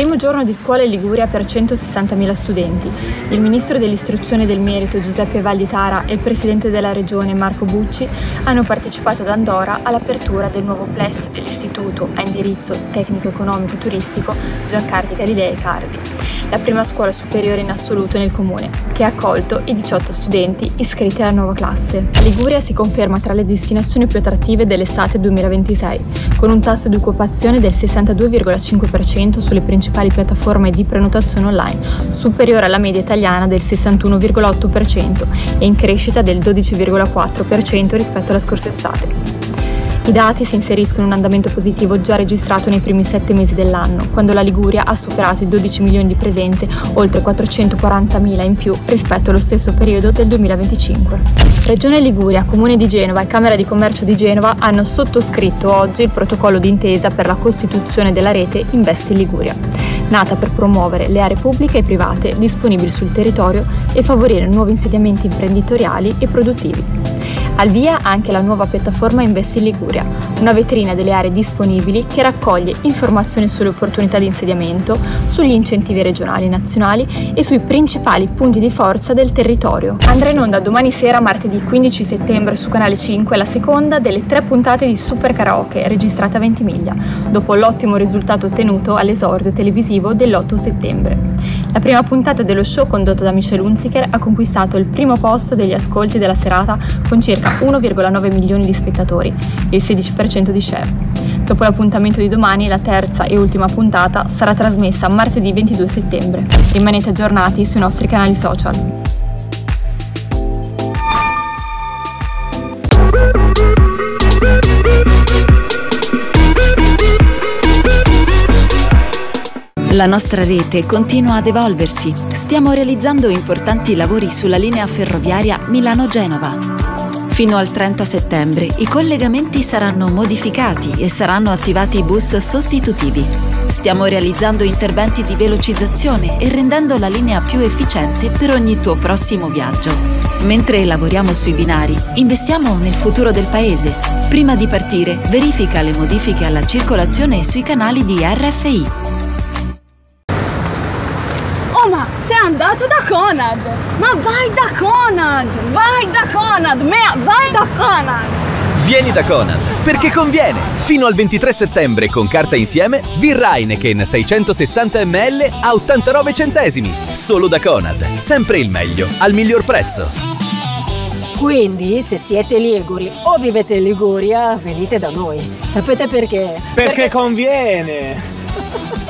Primo giorno di scuola in Liguria per 160.000 studenti. Il ministro dell'istruzione e del merito Giuseppe Valditara e il presidente della regione Marco Bucci hanno partecipato ad Andorra all'apertura del nuovo plesso dell'istituto a indirizzo tecnico-economico turistico Giancarlo Galilei Cardi, la prima scuola superiore in assoluto nel comune, che ha accolto i 18 studenti iscritti alla nuova classe. Liguria si conferma tra le destinazioni più attrattive dell'estate 2026, con un tasso di occupazione del 62,5% sulle principali piattaforme di prenotazione online, superiore alla media italiana del 61,8% e in crescita del 12,4% rispetto alla scorsa estate. I dati si inseriscono in un andamento positivo già registrato nei primi 7 mesi dell'anno, quando la Liguria ha superato i 12 milioni di presenze, oltre 440.000 in più rispetto allo stesso periodo del 2025. Regione Liguria, Comune di Genova e Camera di Commercio di Genova hanno sottoscritto oggi il protocollo d'intesa per la costituzione della rete Invest in Liguria, nata per promuovere le aree pubbliche e private disponibili sul territorio e favorire nuovi insediamenti imprenditoriali e produttivi. Al via anche la nuova piattaforma Invest in Liguria, una vetrina delle aree disponibili che raccoglie informazioni sulle opportunità di insediamento, sugli incentivi regionali e nazionali e sui principali punti di forza del territorio. Andrà in onda domani sera, martedì 15 settembre, su Canale 5, la seconda delle 3 puntate di Super Karaoke, registrata a Ventimiglia, dopo l'ottimo risultato ottenuto all'esordio televisivo dell'8 settembre. La prima puntata dello show, condotto da Michelle Hunziker, ha conquistato il primo posto degli ascolti della serata con circa 1,9 milioni di spettatori e il 16% di share. Dopo l'appuntamento di domani, la terza e ultima puntata sarà trasmessa martedì 22 settembre. Rimanete aggiornati sui nostri canali social. La nostra rete continua ad evolversi. Stiamo realizzando importanti lavori sulla linea ferroviaria Milano-Genova. Fino al 30 settembre i collegamenti saranno modificati e saranno attivati bus sostitutivi. Stiamo realizzando interventi di velocizzazione e rendendo la linea più efficiente per ogni tuo prossimo viaggio. Mentre lavoriamo sui binari, investiamo nel futuro del paese. Prima di partire, verifica le modifiche alla circolazione sui canali di RFI. Oh, ma sei andato da Conad! Ma vai da Conad! Vai da Conad! Vai da Conad! Vieni da Conad, perché conviene! Fino al 23 settembre con carta insieme, birra Heineken 660 ml a 89 centesimi. Solo da Conad. Sempre il meglio, al miglior prezzo. Quindi, se siete liguri o vivete in Liguria, venite da noi. Sapete perché? Perché conviene!